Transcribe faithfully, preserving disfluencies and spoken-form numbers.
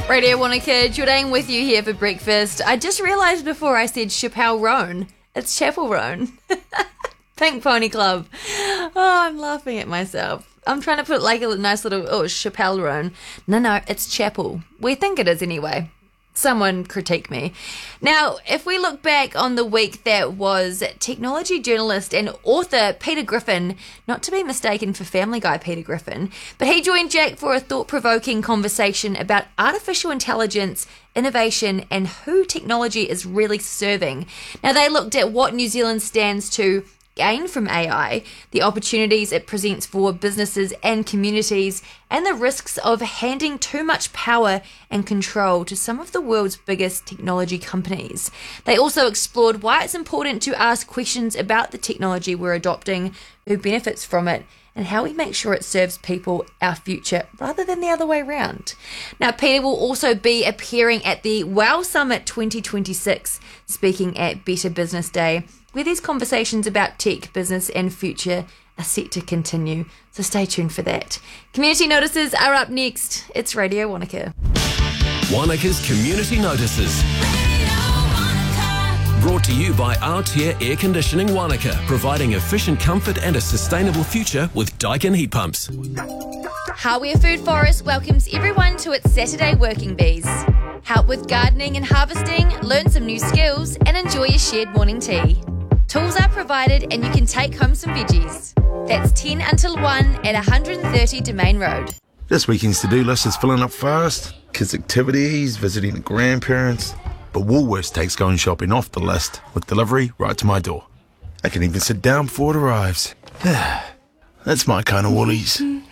Radio Wanaka, Jordan with you here for breakfast. I just realised before I said Chappell Roan, it's Chapel Roan. Pink Pony Club. Oh, I'm laughing at myself. I'm trying to put like a nice little, oh, Chappell Roan. No, no, it's Chapel. We think it is anyway. Someone critique me. Now, if we look back on the week that was, technology journalist and author Peter Griffin, not to be mistaken for Family Guy Peter Griffin, but he joined Jack for a thought-provoking conversation about artificial intelligence, innovation, and who technology is really serving. Now, they looked at what New Zealand stands to gain from A I, the opportunities it presents for businesses and communities, and the risks of handing too much power and control to some of the world's biggest technology companies. They also explored why it's important to ask questions about the technology we're adopting, who benefits from it, and how we make sure it serves people, our future, rather than the other way around. Now, Peter will also be appearing at the WOW Summit twenty twenty-six, speaking at Better Business Day, where these conversations about tech, business and future are set to continue. So stay tuned for that. Community notices are up next. It's Radio Wanaka. Wanaka's Community Notices. Brought to you by Altair Air Conditioning Wanaka, providing efficient comfort and a sustainable future with Daikin heat pumps. Hawea Food Forest welcomes everyone to its Saturday Working Bees. Help with gardening and harvesting, learn some new skills and enjoy a shared morning tea. Tools are provided and you can take home some veggies. That's ten until one at one hundred thirty Domain Road. This weekend's to-do list is filling up fast. Kids' activities, visiting the grandparents. But Woolworths takes going shopping off the list with delivery right to my door. I can even sit down before it arrives. That's my kind of Woolies.